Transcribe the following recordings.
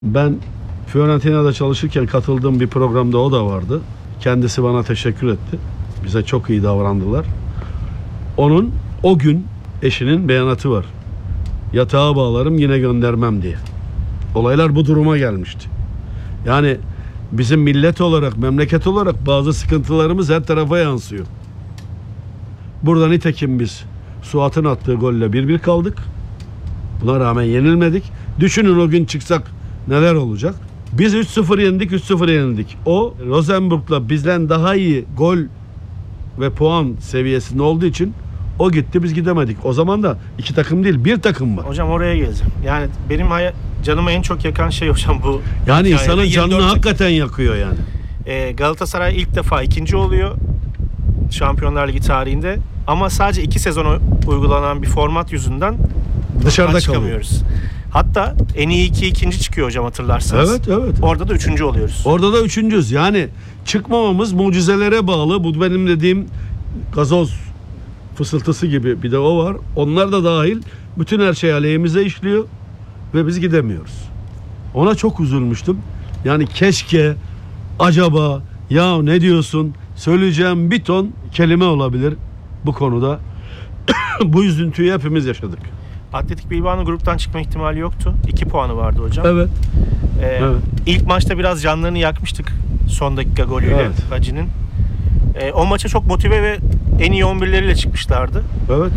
Ben Fiorentina'da çalışırken katıldığım bir programda o da vardı. Kendisi bana teşekkür etti. Bize çok iyi davrandılar. Onun o gün eşinin beyanatı var. Yatağa bağlarım yine göndermem diye. Olaylar bu duruma gelmişti. Yani bizim millet olarak, memleket olarak bazı sıkıntılarımız her tarafa yansıyor. Burada nitekim biz Suat'ın attığı golle 1-1 kaldık. Buna rağmen yenilmedik. Düşünün o gün çıksak neler olacak? Biz 3-0 yendik, 3-0 yenildik. O Rosenborg'la bizden daha iyi gol ve puan seviyesinde olduğu için o gitti, biz gidemedik. O zaman da iki takım değil, bir takım var. Hocam oraya geleceğim. Yani benim canıma en çok yakan şey hocam bu. Yani insanın canını hakikaten yakıyor yani. Galatasaray ilk defa ikinci oluyor Şampiyonlar Ligi tarihinde. Ama sadece 2 sezon uygulanan bir format yüzünden dışarıda çıkamıyoruz. Hatta en iyi ikinci çıkıyor hocam, hatırlarsanız. Evet. Orada da 3. oluyoruz. Orada da 3.'üz. Yani çıkmamamız mucizelere bağlı. Bu benim dediğim gazoz fısıltısı gibi bir de o var. Onlar da dahil bütün her şey aleyhimize işliyor ve biz gidemiyoruz. Ona çok üzülmüştüm. Yani keşke, acaba, ya ne diyorsun, söyleyeceğim bir ton kelime olabilir bu konuda. Bu üzüntüyü hepimiz yaşadık. Atletik Bilbao'nun gruptan çıkma ihtimali yoktu. 2 puanı vardı hocam. Evet. İlk maçta biraz canlarını yakmıştık son dakika golüyle, evet. Hacı'nın. O maça çok motive ve en iyi 11'leriyle çıkmışlardı. Evet.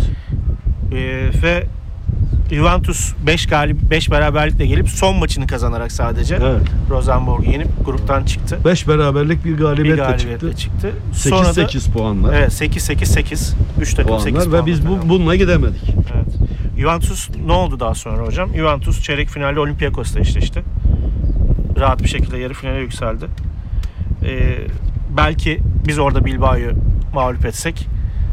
Ve Juventus 5 beraberlikle gelip son maçını kazanarak sadece Rosenborg'u yenip gruptan çıktı. 5 beraberlik bir galibiyetle çıktı. 8-8 puanlar. Evet, 8-8-8. 3 takım puanlar 8 puanlar. Ve biz bununla gidemedik. Evet. Juventus ne oldu daha sonra hocam? Juventus çeyrek finalde Olympiakos'la eşleşti. Rahat bir şekilde yarı finale yükseldi. Belki biz orada Bilbao'yu mağlup etsek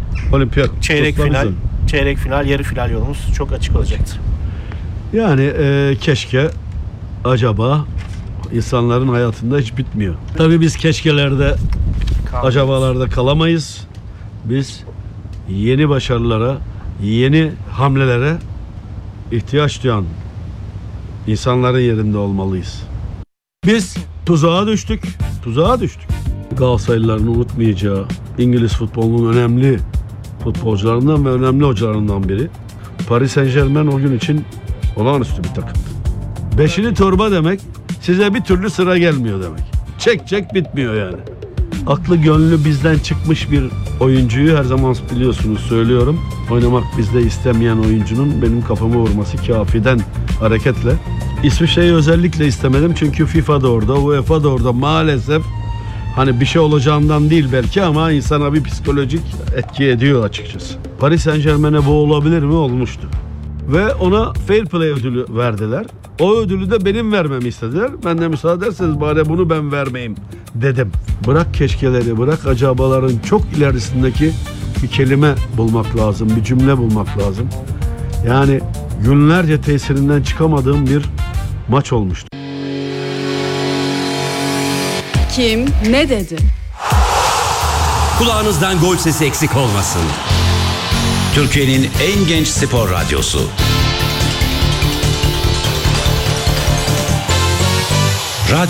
çeyrek final, yarı final yolumuz çok açık olacaktır. Yani keşke, acaba insanların hayatında hiç bitmiyor. Tabii biz keşkelerde, acabalarda kalamayız. Biz yeni başarılara, yeni hamlelere ihtiyaç duyan insanların yerinde olmalıyız. Biz tuzağa düştük. Galatasaraylıların unutmayacağı İngiliz futbolunun önemli futbolcularından ve önemli hocalarından biri. Paris Saint-Germain o gün için olağanüstü bir takımdı. Beşili torba demek, size bir türlü sıra gelmiyor demek. Çek bitmiyor yani. Aklı gönlü bizden çıkmış bir oyuncuyu her zaman biliyorsunuz söylüyorum. Oynamak bizde istemeyen oyuncunun benim kafama vurması kafiden hareketle. İsviçre'yi özellikle istemedim çünkü FIFA da orada, UEFA da orada maalesef. Hani bir şey olacağından değil belki ama insana bir psikolojik etki ediyor açıkçası. Paris Saint-Germain'e bu olabilir mi? Olmuştu. Ve ona Fair Play ödülü verdiler. O ödülü de benim vermemi istediler. Ben de müsaade ederseniz bari bunu ben vermeyeyim dedim. Bırak keşkeleri, bırak acabaların çok ilerisindeki bir kelime bulmak lazım, bir cümle bulmak lazım. Yani günlerce tesirinden çıkamadığım bir maç olmuştu. Kim ne dedi? Kulağınızdan gol sesi eksik olmasın. Türkiye'nin en genç spor radyosu.